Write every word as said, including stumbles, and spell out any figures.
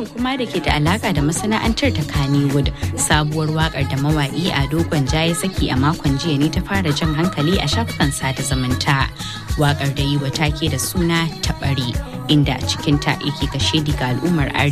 kuma da ke da alaka da masana'antar ta Kannywood. Sabuwar wakar da mawaki Ado Gwanja ya saki a makon jiya ne ta fara jan hankali a shafukan sada zumunta. Wakar da yi wa take da suna Taɓare, inda cikinta yake kashe ga al'ummar Arewa